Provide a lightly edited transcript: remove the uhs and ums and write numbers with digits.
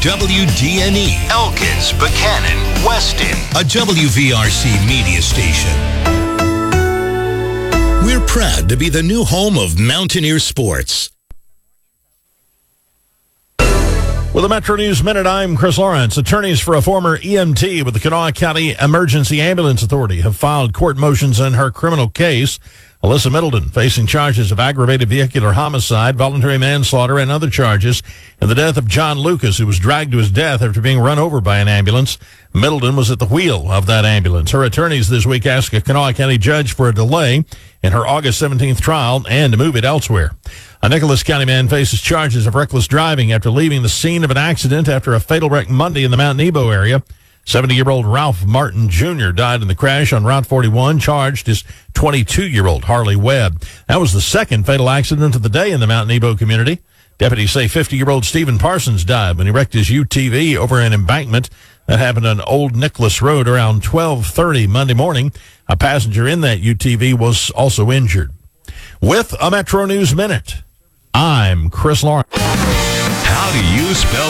WDNE, Elkins, Buchanan, Weston, a WVRC media station. We're proud to be the new home of Mountaineer Sports. With the Metro News Minute, I'm Chris Lawrence. Attorneys for a former EMT with the Kanawha County Emergency Ambulance Authority have filed court motions in her criminal case. Alyssa Middleton facing charges of aggravated vehicular homicide, voluntary manslaughter, and other charges in the death of John Lucas, who was dragged to his death after being run over by an ambulance. Middleton was at the wheel of that ambulance. Her attorneys this week asked a Kanawha County judge for a delay in her August 17th trial and to move it elsewhere. A Nicholas County man faces charges of reckless driving after leaving the scene of an accident after a fatal wreck Monday in the Mount Nebo area. 70-year-old Ralph Martin Jr. died in the crash on Route 41. Charged is 22-year-old Harley Webb. That was the second fatal accident of the day in the Mount Nebo community. Deputies say 50-year-old Stephen Parsons died when he wrecked his UTV over an embankment. That happened on Old Nicholas Road around 12:30 Monday morning. A passenger in that UTV was also injured. With a Metro News Minute, I'm Chris Lawrence. How do you spell